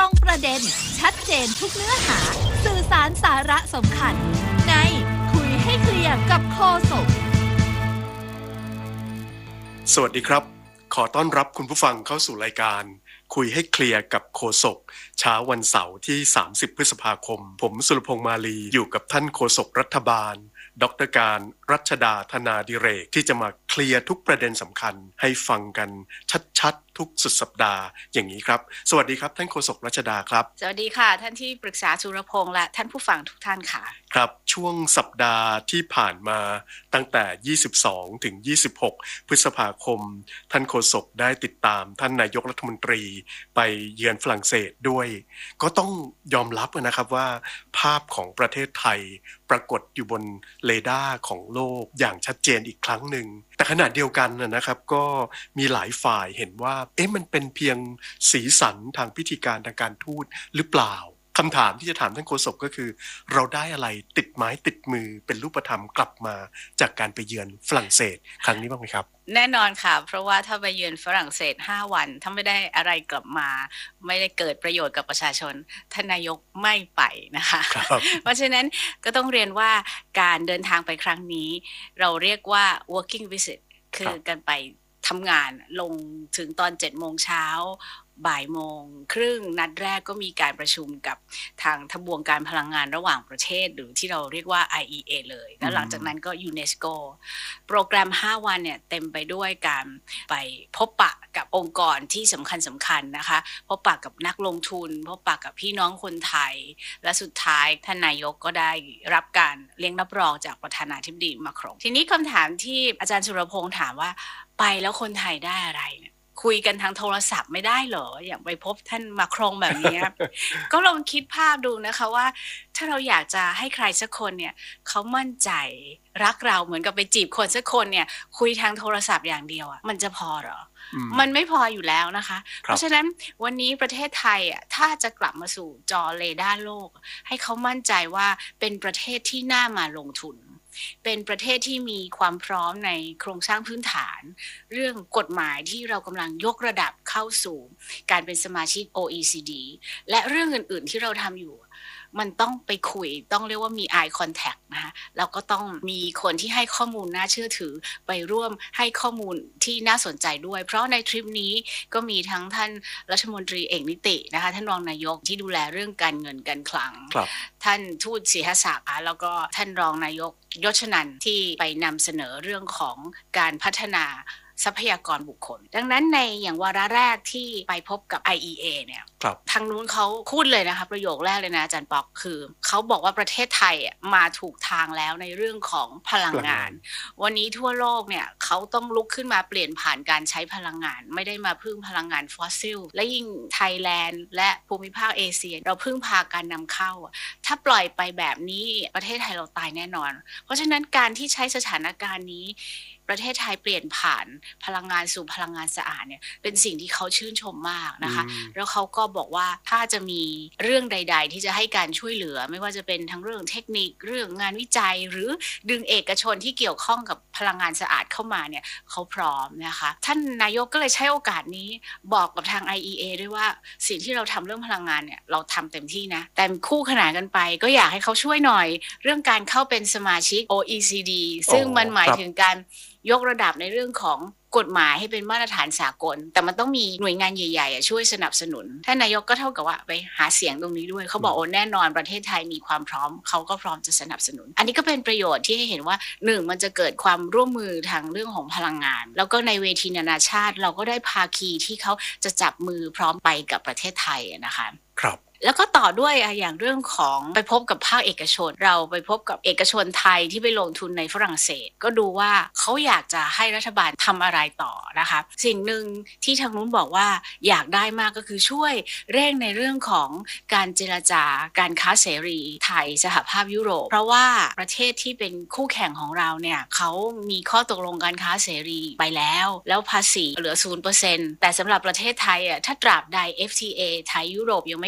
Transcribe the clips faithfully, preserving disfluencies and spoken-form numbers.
รงประเด็นชัดเจนทุกเนื้อหาสื่อสารสาระสำคัญในคุยให้เคลียร์กับโฆษกสวัสดีครับขอต้อนรับคุณผู้ฟังเข้าสู่รายการคุยให้เคลียร์กับโฆษกเช้าวันเสาร์ที่สามสิบพฤษภาคมผมสุรพงษ์มาลีอยู่กับท่านโฆษกรัฐบาลดร.การรัชดาธนาดิเรกที่จะมาเคลียร์ทุกประเด็นสำคัญให้ฟังกันชัดๆทุกสุดสัปดาห์อย่างนี้ครับสวัสดีครับท่านโฆษกรัชดาครับสวัสดีค่ะท่านที่ปรึกษาสุรพงษ์และท่านผู้ฟังทุกท่านค่ะครับช่วงสัปดาห์ที่ผ่านมาตั้งแต่ยี่สิบสองถึงยี่สิบหกพฤษภาคมท่านโฆษกได้ติดตามท่านนายกรัฐมนตรีไปเยือนฝรั่งเศสด้วยก็ต้องยอมรับนะครับว่าภาพของประเทศไทยปรากฏอยู่บนเรดาร์ของโลกอย่างชัดเจนอีกครั้งหนึ่งแต่ขณะเดียวกันนะครับก็มีหลายฝ่ายเห็นว่าเอ๊ะมันเป็นเพียงสีสันทางพิธีการทางการทูตหรือเปล่าคำถามที่จะถามท่านโฆษกก็คือเราได้อะไรติดไม้ติดมือเป็นรูปธรรมกลับมาจากการไปเยือนฝรั่งเศสครั้งนี้บ้างไหมครับแน่นอนค่ะเพราะว่าถ้าไปเยือนฝรั่งเศสห้าวันถ้าไม่ได้อะไรกลับมาไม่ได้เกิดประโยชน์กับประชาชนท่านนายกไม่ไปนะคะ เพราะฉะนั้นก็ต้องเรียนว่าการเดินทางไปครั้งนี้เราเรียกว่า working visit คือการไปทำงานลงถึงตอนเจ็ดโมงเช้าบ่ายโมงครึ่งนัดแรกก็มีการประชุมกับทางทบวงการพลังงานระหว่างประเทศหรือที่เราเรียกว่า ไอ อี เอ เลยแล้วหลังจากนั้นก็ยูเนสโกโปรแกรมห้าวันเนี่ยเต็มไปด้วยการไปพบปะกับองค์กรที่สำคัญสำคัญนะคะพบปะกับนักลงทุนพบปะกับพี่น้องคนไทยและสุดท้ายท่านนายกก็ได้รับการเลี้ยงรับรองจากประธานาธิบดีมาครงทีนี้คำถามที่อาจารย์สุรพงษ์ถามว่าไปแล้วคนไทยได้อะไรเนี่ยคุยกันทางโทรศัพท์ไม่ได้เหรออย่างไปพบท่านมาครงแบบนี้ ก็ลองคิดภาพดูนะคะว่าถ้าเราอยากจะให้ใครสักคนเนี่ยเขามั่นใจรักเราเหมือนกับไปจีบคนสักคนเนี่ยคุยทางโทรศัพท์อย่างเดียวอ่ะมันจะพอเหรอมันไม่พออยู่แล้วนะคะเพราะฉะนั้นวันนี้ประเทศไทยอ่ะถ้าจะกลับมาสู่จอเรดาร์โลกให้เขามั่นใจว่าเป็นประเทศที่น่ามาลงทุนเป็นประเทศที่มีความพร้อมในโครงสร้างพื้นฐานเรื่องกฎหมายที่เรากำลังยกระดับเข้าสู่การเป็นสมาชิก โอ อี ซี ดี และเรื่องอื่นๆที่เราทำอยู่มันต้องไปคุยต้องเรียกว่ามี eye contact นะคะแล้วก็ต้องมีคนที่ให้ข้อมูลน่าเชื่อถือไปร่วมให้ข้อมูลที่น่าสนใจด้วยเพราะในทริปนี้ก็มีทั้งท่านรัฐมนตรีเอกนิตินะคะท่านรองนายกที่ดูแลเรื่องการเงินการคลังท่านทูตศรีหศักดิ์แล้วก็ท่านรองนายกยศนันท์ที่ไปนำเสนอเรื่องของการพัฒนาทรัพยากรบุคคลดังนั้นในอย่างวาระแรกที่ไปพบกับ ไอ อี เอ เนี่ยทางนู้นเขาพูดเลยนะคะประโยคแรกเลยนะอาจารย์ป๊อกคือเขาบอกว่าประเทศไทยมาถูกทางแล้วในเรื่องของพลังงานวันนี้ทั่วโลกเนี่ยเขาต้องลุกขึ้นมาเปลี่ยนผ่านการใช้พลังงานไม่ได้มาพึ่งพลังงานฟอสซิลและยิ่งไทยแลนด์และภูมิภาคเอเชียเราพึ่งพาการนำเข้าถ้าปล่อยไปแบบนี้ประเทศไทยเราตายแน่นอนเพราะฉะนั้นการที่ใช้สถานการณ์นี้ประเทศไทยเปลี่ยนผ่านพลังงานสู่พลังงานสะอาดเนี่ยเป็นสิ่งที่เขาชื่นชมมากนะคะแล้วเขาก็บอกว่าถ้าจะมีเรื่องใดๆที่จะให้การช่วยเหลือไม่ว่าจะเป็นทั้งเรื่องเทคนิคเรื่องงานวิจัยหรือดึงเอกชนที่เกี่ยวข้องกับพลังงานสะอาดเข้ามาเนี่ยเขาพร้อมนะคะท่านนายกก็เลยใช้โอกาสนี้บอกกับทาง ไอ อี เอ ด้วยว่าสิ่งที่เราทำเรื่องพลังงานเนี่ยเราทำเต็มที่นะแต่คู่ขนานกันไปก็อยากให้เขาช่วยหน่อยเรื่องการเข้าเป็นสมาชิก โอ อี ซี ดี ซึ่งมันหมายถึงการยกระดับในเรื่องของกฎหมายให้เป็นมาตรฐานสากลแต่มันต้องมีหน่วยงานใหญ่ๆช่วยสนับสนุนท่านนายกก็เท่ากับว่าไปหาเสียงตรงนี้ด้วยเขาบอกโอ้แน่นอนประเทศไทยมีความพร้อมเขาก็พร้อมจะสนับสนุนอันนี้ก็เป็นประโยชน์ที่ให้เห็นว่าหนึ่งมันจะเกิดความร่วมมือทางเรื่องของพลังงานแล้วก็ในเวทีนานาชาติเราก็ได้ภาคีที่เขาจะจับมือพร้อมไปกับประเทศไทยนะคะครับแล้วก็ต่อด้วยอย่างเรื่องของไปพบกับภาคเอกชนเราไปพบกับเอกชนไทยที่ไปลงทุนในฝรั่งเศสก็ดูว่าเขาอยากจะให้รัฐบาลทำอะไรต่อนะคะสิ่งหนึ่งที่ทางนู้นบอกว่าอยากได้มากก็คือช่วยเร่งในเรื่องของการเจรจาการค้าเสรีไทยสหภาพยุโรปเพราะว่าประเทศที่เป็นคู่แข่งของเราเนี่ยเขามีข้อตกลงการค้าเสรีไปแล้วแล้วภาษีเหลือ ศูนย์เปอร์เซ็นต์ แต่สำหรับประเทศไทยอ่ะถ้าตราบใด เอฟ ที เอ ไทยยุโรปยังไม่เกิดก็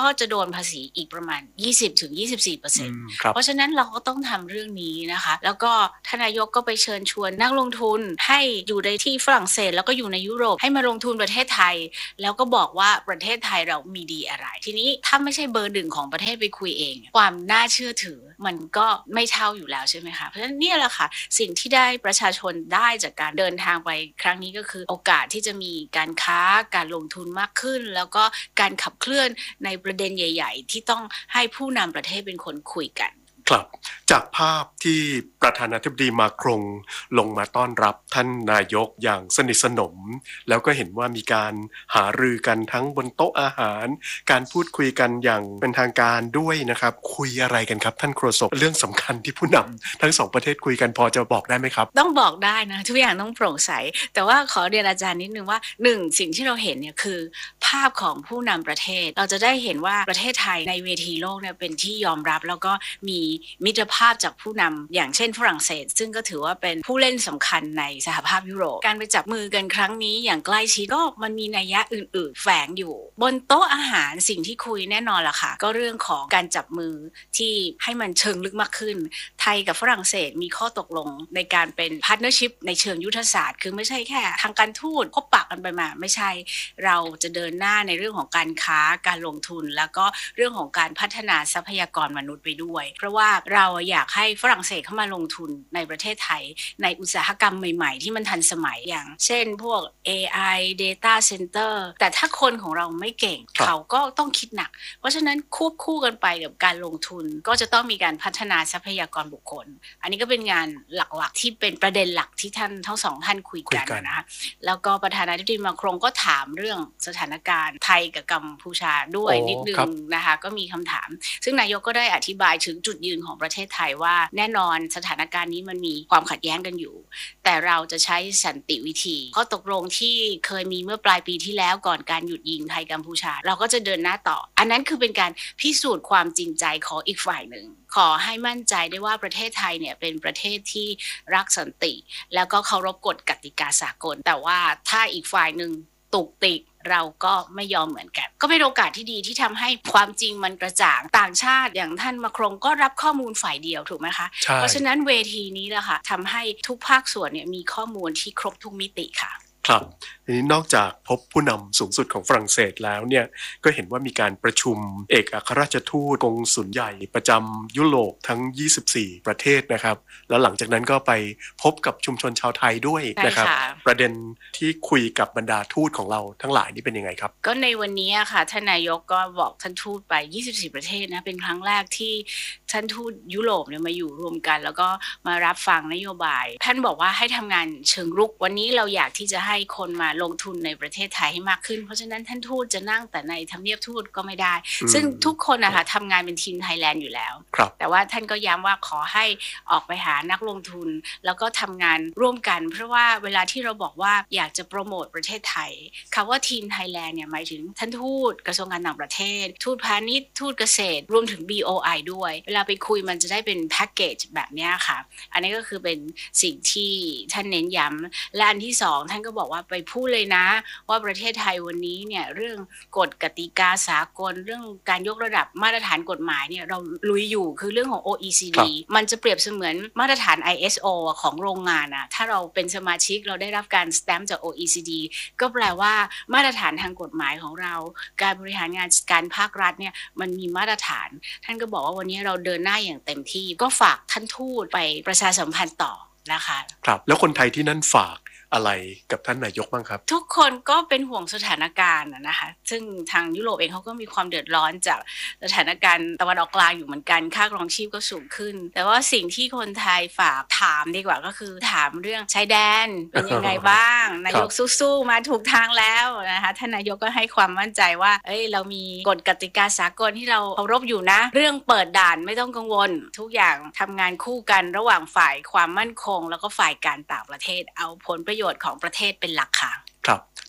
จะโดนภาษีอีกประมาณ ยี่สิบถึงยี่สิบสี่เปอร์เซ็นต์ครับเพราะฉะนั้นเราก็ต้องทำเรื่องนี้นะคะแล้วก็ท่านนายกก็ไปเชิญชวนนักลงทุนให้อยู่ในที่ฝรั่งเศสแล้วก็อยู่ในยุโรปให้มาลงทุนประเทศไทยแล้วก็บอกว่าประเทศไทยเรามีดีอะไรทีนี้ถ้าไม่ใช่เบอร์หนึ่งของประเทศไปคุยเองความน่าเชื่อถือมันก็ไม่เท่าอยู่แล้วใช่ไหมคะเพราะฉะนั้นนี่แหละค่ะสิ่งที่ได้ประชาชนได้จากการเดินทางไปครั้งนี้ก็คือโอกาสที่จะมีการค้าการลงทุนมากขึ้นแล้วก็การขับเคลื่อนในประเด็นใหญ่ๆที่ต้องให้ผู้นำประเทศเป็นคนคุยกันครับจากภาพที่ประธานาธิบดีมาครงลงมาต้อนรับท่านนายกอย่างสนิทสนมแล้วก็เห็นว่ามีการหารือกันทั้งบนโต๊ะอาหารการพูดคุยกันอย่างเป็นทางการด้วยนะครับคุยอะไรกันครับท่านโฆษกเรื่องสำคัญที่ผู้นำทั้งสองประเทศคุยกันพอจะบอกได้ไหมครับต้องบอกได้นะทุกอย่างต้องโปร่งใสแต่ว่าขอเรียนอาจารย์นิดนึงว่าหนึ่งสิ่งที่เราเห็นเนี่ยคือภาพของผู้นำประเทศเราจะได้เห็นว่าประเทศไทยในเวทีโลกเนี่ยเป็นที่ยอมรับแล้วก็มีมิตรภาพจากผู้นำอย่างเช่นฝรั่งเศสซึ่งก็ถือว่าเป็นผู้เล่นสำคัญในสหภาพยุโรปการไปจับมือกันครั้งนี้อย่างใกล้ชิดก็มันมีนัยยะอื่นๆแฝงอยู่บนโต๊ะอาหารสิ่งที่คุยแน่นอนล่ะค่ะก็เรื่องของการจับมือที่ให้มันเชิงลึกมากขึ้นไทยกับฝรั่งเศสมีข้อตกลงในการเป็นพาร์ทเนอร์ชิพในเชิงยุทธศาสตร์คือไม่ใช่แค่ทางการทูตพบปะกันไปมาไม่ใช่เราจะเดินหน้าในเรื่องของการค้าการลงทุนแล้วก็เรื่องของการพัฒนาทรัพยากรมนุษย์ไปด้วยเพราะว่าเราอยากให้ฝรั่งเศสเข้ามาลงทุนในประเทศไทยในอุตสาหกรรมใหม่ๆที่มันทันสมัยอย่างเช่นพวก เอ ไอ Data Center แต่ถ้าคนของเราไม่เก่งเขาก็ต้องคิดหนักเพราะฉะนั้นควบคู่กันไปกับการลงทุนก็จะต้องมีการพัฒนาทรัพยากรบุคคลอันนี้ก็เป็นงานหลักๆที่เป็นประเด็นหลักที่ท่านทั้งสองท่านคุยกันนะคะแล้วก็ประธานาธิบดีมาครงก็ถามเรื่องสถานการณ์ไทยกับกัมพูชาด้วยนิดนึงนะคะก็มีคำถามซึ่งนายกก็ได้อธิบายถึงจุดยืนของประเทศไทยว่าแน่นอนสถานการณ์นี้มันมีความขัดแย้งกันอยู่แต่เราจะใช้สันติวิธีข้อตกลงที่เคยมีเมื่อปลายปีที่แล้วก่อนการหยุดยิงไทยกัมพูชาเราก็จะเดินหน้าต่ออันนั้นคือเป็นการพิสูจน์ความจริงใจของอีกฝ่ายหนึ่งขอให้มั่นใจได้ว่าประเทศไทยเนี่ยเป็นประเทศที่รักสันติแล้วก็เคารพกฎกติกาสากลแต่ว่าถ้าอีกฝ่ายหนึ่งตุกติกเราก็ไม่ยอมเหมือนกันก็เป็นโอกาสที่ดีที่ทำให้ความจริงมันกระจ่างต่างชาติอย่างท่านมาครงก็รับข้อมูลฝ่ายเดียวถูกไหมคะเพราะฉะนั้นเวทีนี้แหละค่ะทำให้ทุกภาคส่วนเนี่ยมีข้อมูลที่ครบทุกมิติค่ะครับทีนี้นอกจากพบผู้นำสูงสุดของฝรั่งเศสแล้วเนี่ยก็เห็นว่ามีการประชุมเอกอัครราชทูตกงสุลใหญ่ประจำยุโรปทั้งยี่สิบสี่ประเทศนะครับแล้วหลังจากนั้นก็ไปพบกับชุมชนชาวไทยด้วยนะครับประเด็นที่คุยกับบรรดาทูตของเราทั้งหลายนี่เป็นยังไงครับก็ในวันนี้ค่ะท่านนายกก็บอกท่านทูตไปยี่สิบสี่ประเทศนะเป็นครั้งแรกที่ท่านทูตยุโรปเนี่ยมาอยู่รวมกันแล้วก็มารับฟังนโยบายท่านบอกว่าให้ทำงานเชิงรุกวันนี้เราอยากที่จะให้คนมาลงทุนในประเทศไทยให้มากขึ้นเพราะฉะนั้นท่านทูตจะนั่งแต่ในทำเนียบทูตก็ไม่ได้ซึ่งทุกคนนะคะทำงานเป็นทีมไทยแลนด์อยู่แล้วแต่ว่าท่านก็ย้ำว่าขอให้ออกไปหานักลงทุนแล้วก็ทำงานร่วมกันเพราะว่าเวลาที่เราบอกว่าอยากจะโปรโมทประเทศไทยคำว่าทีมไทยแลนด์เนี่ยหมายถึงท่านทูตกระทรวงการต่างประเทศทูตพาณิชย์ทูตเกษตรรวมถึง บี โอ ไอ ด้วยเวลาไปคุยมันจะได้เป็นแพ็กเกจแบบนี้ค่ะอันนี้ก็คือเป็นสิ่งที่ท่านเน้นย้ำและอันที่สองท่านก็บอกว่าไปพูดเลยนะว่าประเทศไทยวันนี้เนี่ยเรื่องกฎกติกาสากลเรื่องการยกระดับมาตรฐานกฎหมายเนี่ยเราลุยอยู่คือเรื่องของ โอ อี ซี ดี มันจะเปรียบเสมือนมาตรฐาน ไอ เอส โอ ของโรงงานอะถ้าเราเป็นสมาชิกเราได้รับการสแตมป์จาก โอ อี ซี ดี ก็แปลว่ามาตรฐานทางกฎหมายของเราการบริหารงานการภาครัฐเนี่ยมันมีมาตรฐานท่านก็บอกว่าวันนี้เราเดินหน้าอย่างเต็มที่ก็ฝากท่านทูตไปประชาสัมพันธ์ต่อนะคะครับแล้วคนไทยที่นั่นฝากอะไรกับท่านนายกบ้างครับทุกคนก็เป็นห่วงสถานการณ์นะคะซึ่งทางยุโรปเองเขาก็มีความเดือดร้อนจากสถานการณ์ตะวันออกกลางอยู่เหมือนกันค่าครองชีพก็สูงขึ้นแต่ว่าสิ่งที่คนไทยฝากถามดีกว่าก็คือถามเรื่องชายแดนเป็นยังไงบ้างนายกสู้ๆมาถูกทางแล้วนะคะท่านนายกก็ให้ความมั่นใจว่าเอ้ยเรามีกฎกติกาสากลที่เราเคารพอยู่นะเรื่องเปิดด่านไม่ต้องกังวลทุกอย่างทำงานคู่กันระหว่างฝ่ายความมั่นคงแล้วก็ฝ่ายการต่างประเทศเอาผลประโยชน์ของประเทศเป็นหลักค่ะครับ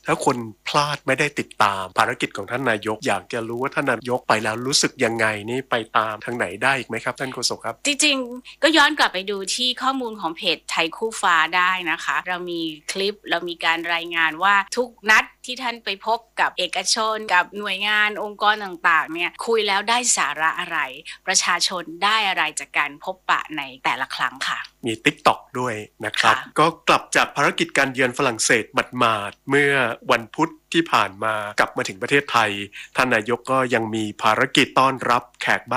ถ้าคนพลาดไม่ได้ติดตามภารกิจของท่านนายกอยากจะรู้ว่าท่านนายกไปแล้วรู้สึกยังไงนี่ไปตามทางไหนได้อีกไหมครับท่านโฆษกครับจริงๆก็ย้อนกลับไปดูที่ข้อมูลของเพจไทยคู่ฟ้าได้นะคะเรามีคลิปเรามีการรายงานว่าทุกนัดที่ท่านไปพบกับเอกชนกับหน่วยงานองค์กรต่างๆเนี่ยคุยแล้วได้สาระอะไรประชาชนได้อะไรจากการพบปะในแต่ละครั้งค่ะมี TikTok ด้วยนะครับก็กลับจากภารกิจการเยือนฝรั่งเศสบัดมาดเมื่อวันพุธที่ผ่านมากลับมาถึงประเทศไทยท่านนายกก็ยังมีภารกิจต้อนรับแขกบ้าน